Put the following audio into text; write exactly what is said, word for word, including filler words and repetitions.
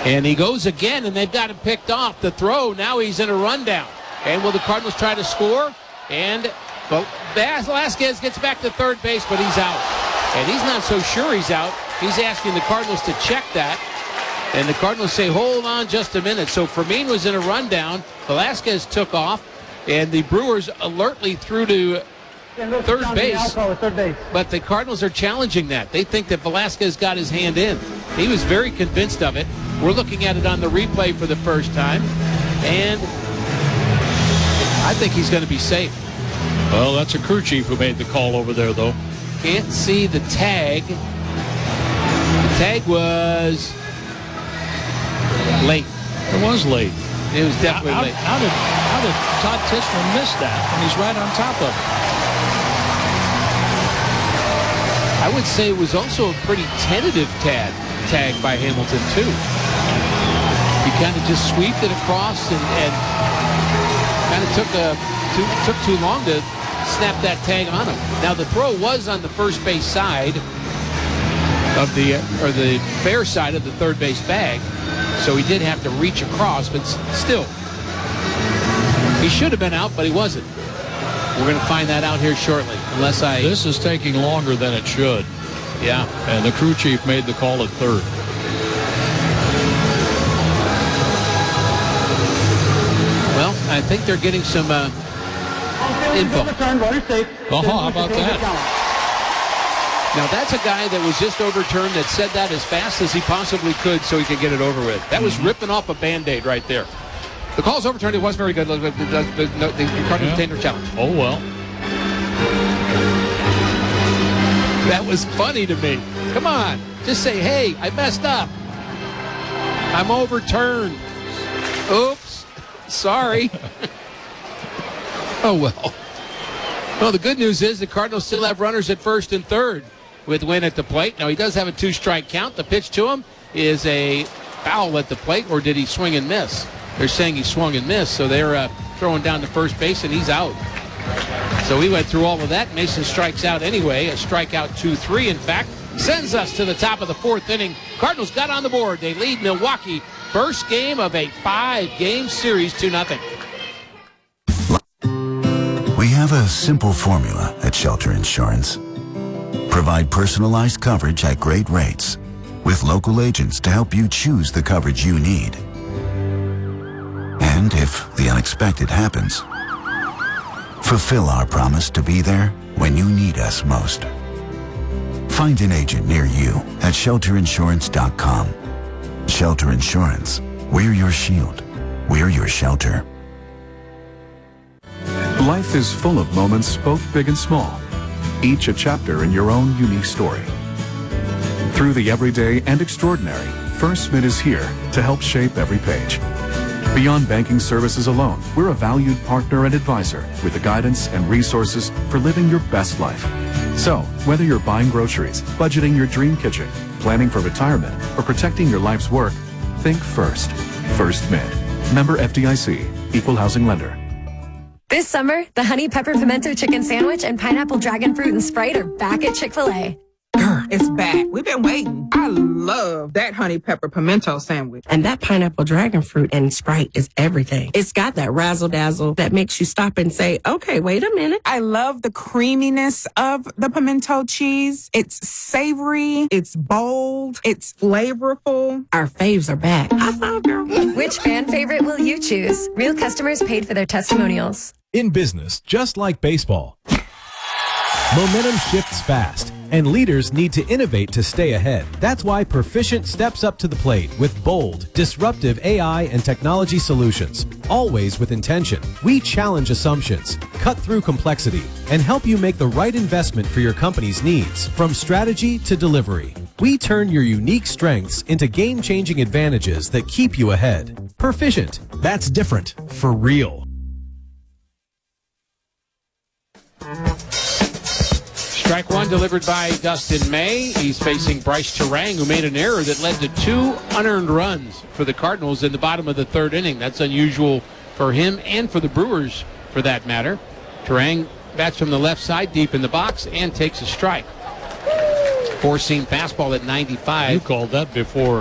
And he goes again, and they've got him picked off. The throw, now he's in a rundown. And will the Cardinals try to score? And well, Velasquez gets back to third base, but he's out. And he's not so sure he's out. He's asking the Cardinals to check that. And the Cardinals say, hold on just a minute. So Fermin was in a rundown. Velasquez took off. And the Brewers alertly threw to third base. third base. But the Cardinals are challenging that. They think that Velasquez got his hand in. He was very convinced of it. We're looking at it on the replay for the first time. And I think he's going to be safe. Well, that's a crew chief who made the call over there, though. Can't see the tag. The tag was late. It was late. It was definitely how, late. How did, how did Todd Tischler miss that when he's right on top of it? I would say it was also a pretty tentative tag, tag by Hamilton, too. He kind of just sweeped it across and, and kind of took, a, too, took too long to snap that tag on him. Now, the throw was on the first base side of the, or the fair side of the third base bag, so he did have to reach across, but still, he should have been out, but he wasn't. We're going to find that out here shortly, unless I... This is taking longer than it should. Yeah. And the crew chief made the call at third. Well, I think they're getting some uh, info. Oh, how about that? Now, that's a guy that was just overturned that said that as fast as he possibly could so he could get it over with. That was ripping off a Band-Aid right there. The call's overturned. It was very good. The, the, the, the, the Cardinals retained their challenge. Oh, well. That was funny to me. Come on. Just say, hey, I messed up. I'm overturned. Oops. Sorry. Oh, well. Well, the good news is the Cardinals still have runners at first and third with Wynn at the plate. Now, he does have a two-strike count. The pitch to him is a foul at the plate, or did he swing and miss? They're saying he swung and missed, so they're uh, throwing down to first base, and he's out. So we went through all of that. Mason strikes out anyway. A strikeout two three, in fact, sends us to the top of the fourth inning. Cardinals got on the board. They lead Milwaukee. First game of a five-game series, two nothing. We have a simple formula at Shelter Insurance. Provide personalized coverage at great rates with local agents to help you choose the coverage you need. And if the unexpected happens, fulfill our promise to be there when you need us most. Find an agent near you at shelter insurance dot com. Shelter Insurance. We're your shield. We're your shelter. Life is full of moments, both big and small, each a chapter in your own unique story. Through the everyday and extraordinary, First Mid is here to help shape every page. Beyond banking services alone, we're a valued partner and advisor with the guidance and resources for living your best life. So, whether you're buying groceries, budgeting your dream kitchen, planning for retirement, or protecting your life's work, think First. First Mid. Member F D I C. Equal Housing Lender. This summer, the Honey Pepper Pimento Chicken Sandwich and Pineapple Dragon Fruit and Sprite are back at Chick-fil-A. It's back. We've been waiting. I love that honey pepper pimento sandwich. And that pineapple dragon fruit and Sprite is everything. It's got that razzle dazzle that makes you stop and say, okay, wait a minute. I love the creaminess of the pimento cheese. It's savory. It's bold. It's flavorful. Our faves are back. I saw, girl. Which fan favorite will you choose? Real customers paid for their testimonials. In business, just like baseball, momentum shifts fast, and leaders need to innovate to stay ahead. That's why Perficient steps up to the plate with bold, disruptive A I and technology solutions, always with intention. We challenge assumptions, cut through complexity, and help you make the right investment for your company's needs, from strategy to delivery. We turn your unique strengths into game-changing advantages that keep you ahead. Perficient. That's different for real. Strike one delivered by Dustin May. He's facing Bryce Turang, who made an error that led to two unearned runs for the Cardinals in the bottom of the third inning. That's unusual for him and for the Brewers, for that matter. Turang bats from the left side deep in the box and takes a strike. Four-seam fastball at ninety-five. You called that before